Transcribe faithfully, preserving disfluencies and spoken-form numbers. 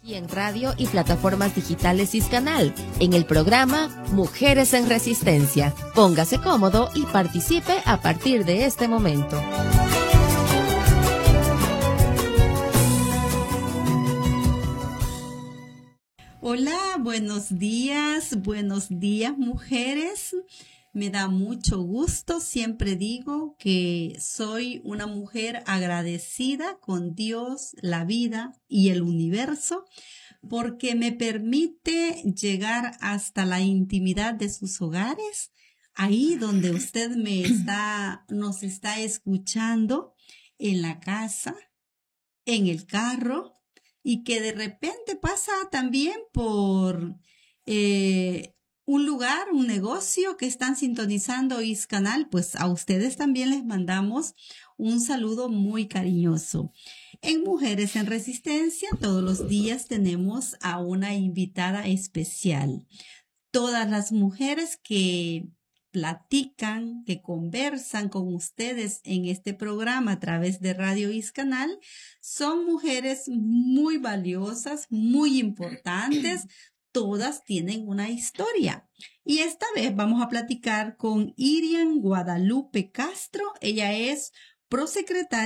Y en radio y plataformas digitales Iscanal, en el programa Mujeres en Resistencia. Póngase cómodo y participe a partir de este momento. Hola, buenos días, buenos días, mujeres. Me da mucho gusto, siempre digo que soy una mujer agradecida con Dios, la vida y el universo, porque me permite llegar hasta la intimidad de sus hogares, ahí donde usted me está, nos está escuchando, en la casa, en el carro, y que de repente pasa también por eh, un lugar, un negocio que están sintonizando Iscanal, pues a ustedes también les mandamos un saludo muy cariñoso. En Mujeres en Resistencia, todos los días tenemos a una invitada especial. Todas las mujeres que platican, que conversan con ustedes en este programa a través de Radio Iscanal, son mujeres muy valiosas, muy importantes. Todas tienen una historia. Y esta vez vamos a platicar con Irian Guadalupe Castro. Ella es prosecretaria